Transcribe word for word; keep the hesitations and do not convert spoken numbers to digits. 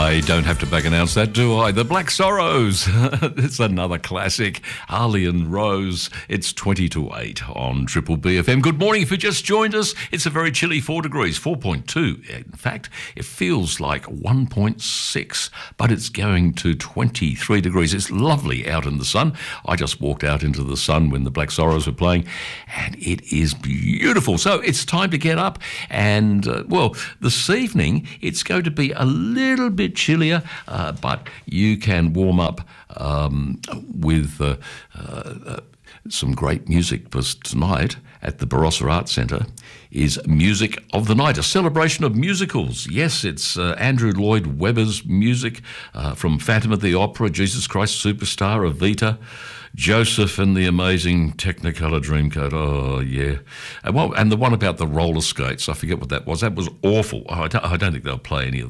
I don't have to back announce that, do I? The Black Sorrows. It's another classic. Harley and Rose. It's twenty to eight on Triple B F M. Good morning if you just joined us. It's a very chilly four degrees, four point two. In fact, it feels like one point six, but it's going to twenty-three degrees. It's lovely out in the sun. I just walked out into the sun when the Black Sorrows were playing, and it is beautiful. So it's time to get up, and, uh, well, this evening it's going to be a little bit chillier, uh, but you can warm up um, with uh, uh, some great music, because tonight at the Barossa Arts Centre is Music of the Night, a celebration of musicals. Yes, it's uh, Andrew Lloyd Webber's music uh, from Phantom of the Opera, Jesus Christ Superstar, Evita, Joseph and the Amazing Technicolor Dreamcoat. Oh, yeah. And, well, and the one about the roller skates, I forget what that was. That was awful. I don't, I don't think they'll play any of